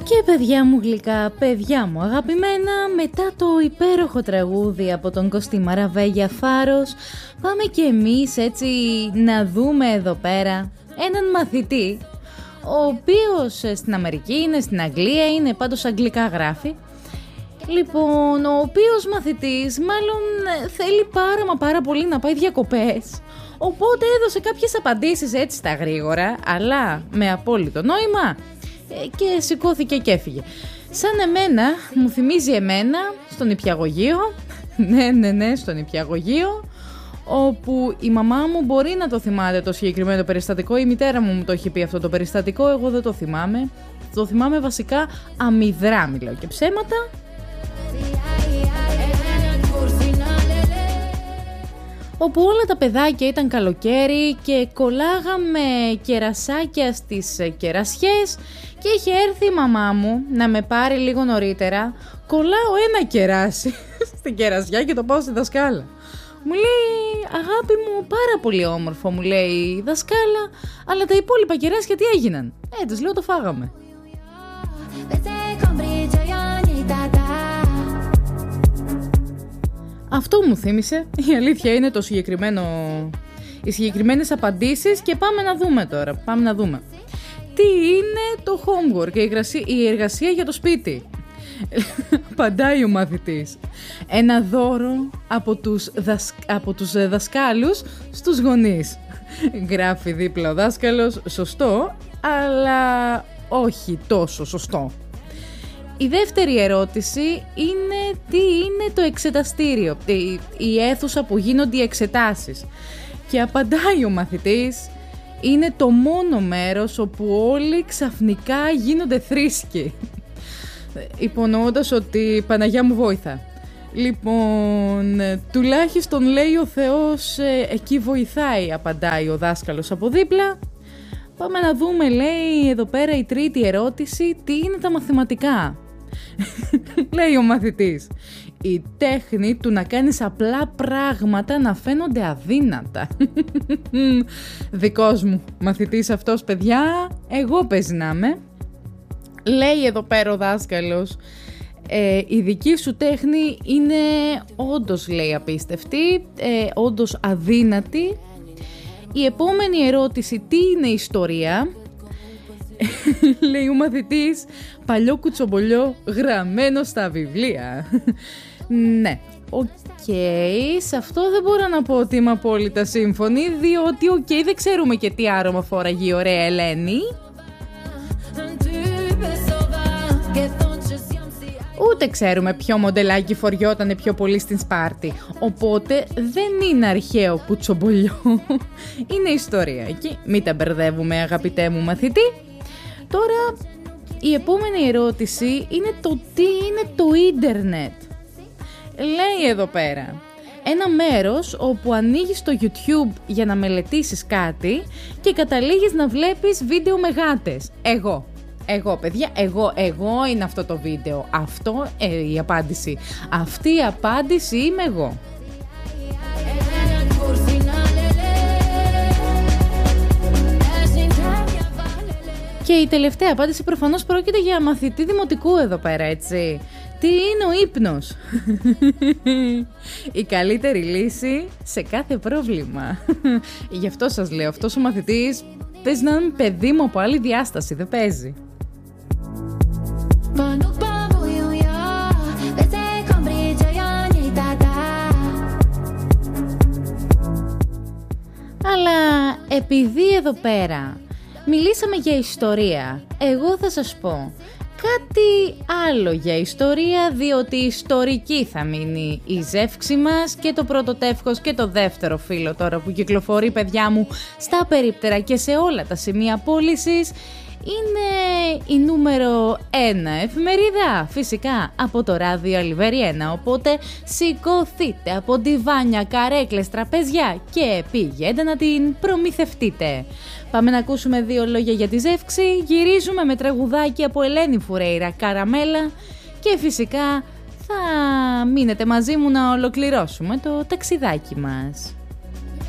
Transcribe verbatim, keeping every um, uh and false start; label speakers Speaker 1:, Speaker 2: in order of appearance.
Speaker 1: Και παιδιά μου γλυκά, παιδιά μου αγαπημένα, μετά το υπέροχο τραγούδι από τον Κωστή Μαραβέγια Φάρος, πάμε και εμείς έτσι να δούμε εδώ πέρα έναν μαθητή, ο οποίος στην Αμερική είναι, στην Αγγλία είναι, πάντως αγγλικά γράφει. Λοιπόν, ο οποίος μαθητής μάλλον θέλει πάρα μα πάρα πολύ να πάει διακοπές, οπότε έδωσε κάποιες απαντήσεις έτσι στα γρήγορα, αλλά με απόλυτο νόημα, και σηκώθηκε και έφυγε. Σαν εμένα, μου θυμίζει εμένα στο νηπιαγωγείο, ναι ναι ναι στο νηπιαγωγείο, όπου η μαμά μου μπορεί να το θυμάται το συγκεκριμένο περιστατικό, η μητέρα μου μου το έχει πει αυτό το περιστατικό, εγώ δεν το θυμάμαι. Το θυμάμαι βασικά αμυδρά, μιλάω και ψέματα. Όπου όλα τα παιδάκια ήταν καλοκαίρι και κολλάγαμε κερασάκια στις κερασιές και είχε έρθει η μαμά μου να με πάρει λίγο νωρίτερα. Κολλάω ένα κεράσι στην κερασιά και το πάω στη δασκάλα. Μου λέει, αγάπη μου, πάρα πολύ όμορφο, μου λέει η δασκάλα, αλλά τα υπόλοιπα κεράσια τι έγιναν? Ε, της λέω, το φάγαμε. Αυτό μου θύμισε, η αλήθεια είναι το συγκεκριμένο, οι συγκεκριμένες απαντήσεις, και πάμε να δούμε τώρα, πάμε να δούμε. Τι είναι το homework, η εργασία, η εργασία για το σπίτι? Απαντάει ο μαθητής. Ένα δώρο από τους, δασ, από τους δασκάλους στους γονείς. Γράφει δίπλα ο δάσκαλος, σωστό, αλλά όχι τόσο σωστό. Η δεύτερη ερώτηση είναι τι είναι το εξεταστήριο, η, η αίθουσα που γίνονται οι εξετάσεις. Και απαντάει ο μαθητής, είναι το μόνο μέρος όπου όλοι ξαφνικά γίνονται θρήσκοι. Υπονοώντας ότι Παναγιά μου βόηθα. Λοιπόν, τουλάχιστον λέει ο Θεός ε, εκεί βοηθάει, απαντάει ο δάσκαλος από δίπλα. Πάμε να δούμε, λέει εδώ πέρα η τρίτη ερώτηση, τι είναι τα μαθηματικά? Λέει ο μαθητής, η τέχνη του να κάνεις απλά πράγματα να φαίνονται αδύνατα. Δικός μου μαθητής αυτός, παιδιά, εγώ παίζει να είμαι. Λέει εδώ πέρα ο δάσκαλος, ε, η δική σου τέχνη είναι όντως, λέει, απίστευτη, ε, όντως αδύνατη. Η επόμενη ερώτηση, τι είναι ιστορία? Λέει ο μαθητής, παλιό κουτσομπολιό γραμμένο στα βιβλία. Ναι, οκ, okay, σε αυτό δεν μπορώ να πω ότι είμαι απόλυτα σύμφωνη, διότι οκ, okay, δεν ξέρουμε και τι άρωμα φόραγε η ωραία Ελένη. Ούτε ξέρουμε ποιο μοντελάκι φοριότανε πιο πολύ στην Σπάρτη. Οπότε δεν είναι αρχαίο κουτσομπολιό. Είναι ιστορία εκεί. Μην τα μπερδεύουμε, αγαπητέ μου μαθητή. Τώρα η επόμενη ερώτηση είναι το τι είναι το ίντερνετ. Λέει εδώ πέρα, ένα μέρος όπου ανοίγεις το YouTube για να μελετήσεις κάτι και καταλήγεις να βλέπεις βίντεο με γάτες. Εγώ. Εγώ, παιδιά, εγώ, εγώ είναι αυτό το βίντεο. Αυτό ε, η απάντηση. Αυτή η απάντηση είμαι εγώ. Και η τελευταία απάντηση προφανώς πρόκειται για μαθητή δημοτικού εδώ πέρα, έτσι. Τι είναι ο ύπνος? Η καλύτερη λύση σε κάθε πρόβλημα. Γι' αυτό σας λέω, αυτός ο μαθητής παίζει να είναι παιδί μου από άλλη διάσταση, δεν παίζει. Αλλά επειδή εδώ πέρα μιλήσαμε για ιστορία, εγώ θα σας πω κάτι άλλο για ιστορία, διότι ιστορική θα μείνει η ζεύξη μας και το πρώτο τεύχος και το δεύτερο φύλλο τώρα που κυκλοφορεί, παιδιά μου, στα περίπτερα και σε όλα τα σημεία πώλησης. Είναι η νούμερο ένα εφημερίδα, φυσικά, από το ράδιο Αλιβεριένα, οπότε σηκωθείτε από ντιβάνια, καρέκλες, τραπέζια και πήγαινε να την προμηθευτείτε. Πάμε να ακούσουμε δύο λόγια για τη ζεύξη, γυρίζουμε με τραγουδάκι από Ελένη Φουρέιρα, Καραμέλα, και φυσικά θα μείνετε μαζί μου να ολοκληρώσουμε το ταξιδάκι μας.